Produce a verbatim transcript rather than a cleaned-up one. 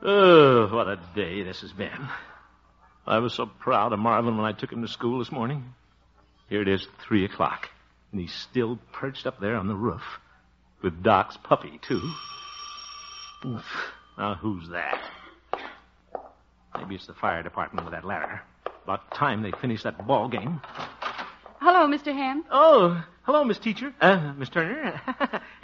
Oh, what a day this has been. I was so proud of Marvin when I took him to school this morning. Here it is, three o'clock, and he's still perched up there on the roof. With Doc's puppy, too. Oof. Now, who's that? Maybe it's the fire department with that ladder. About time they finished that ball game. Hello, Mister Ham. Oh, hello, Miss Teacher. Uh, Miss Turner.